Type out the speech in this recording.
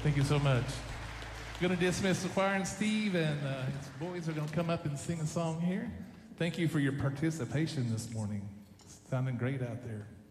Thank you so much. Going to dismiss the choir, and Steve and his boys are going to come up and sing a song here. Thank you for your participation this morning. Sounding great out there.